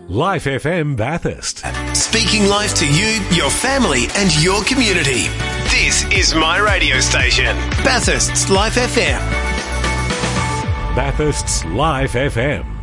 Life FM Bathurst. Speaking life to you, your family and your community. This is my radio station, Bathurst's Life FM. Bathurst's Life FM.